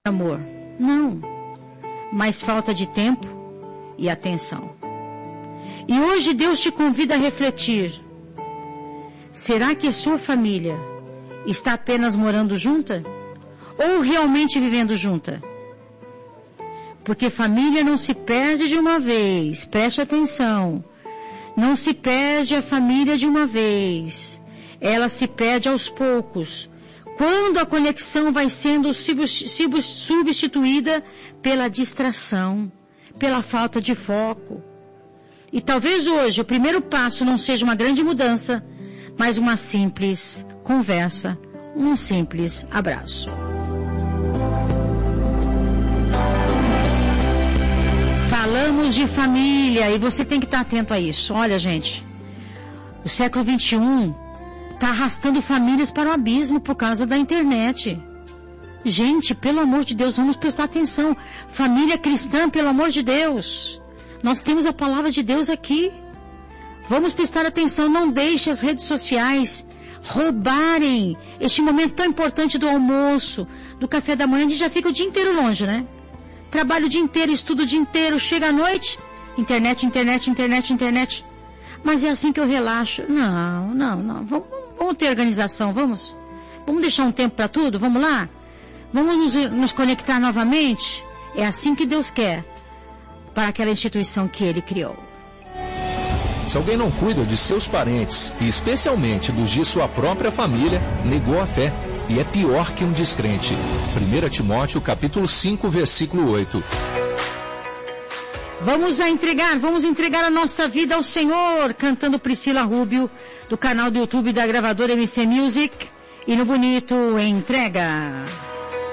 amor. Não. Mas falta de tempo e atenção. E hoje Deus te convida a refletir. Será que sua família está apenas morando junta? Ou realmente vivendo junta? Porque família não se perde de uma vez. Preste atenção. Não se perde a família de uma vez. Ela se perde aos poucos. Quando a conexão vai sendo substituída pela distração, pela falta de foco. E talvez hoje o primeiro passo não seja uma grande mudança, mas uma simples conversa, um simples abraço. Falamos de família e você tem que estar atento a isso. Olha, gente, o século XXI está arrastando famílias para o abismo por causa da internet. Gente, pelo amor de Deus, vamos prestar atenção. Família cristã, pelo amor de Deus. Nós temos a palavra de Deus aqui. Vamos prestar atenção, não deixe as redes sociais roubarem este momento tão importante do almoço, do café da manhã. A gente já fica o dia inteiro longe, né? Trabalho o dia inteiro, estudo o dia inteiro, chega à noite, internet. Mas é assim que eu relaxo. Não. Vamos ter organização, vamos deixar um tempo para tudo, vamos lá? Vamos nos conectar novamente? É assim que Deus quer para aquela instituição que Ele criou. Se alguém não cuida de seus parentes, e especialmente dos de sua própria família, negou a fé, e é pior que um descrente. 1 Timóteo capítulo 5, versículo 8. Vamos entregar a nossa vida ao Senhor, cantando Priscila Rubio, do canal do YouTube da gravadora MC Music, e no bonito, entrega.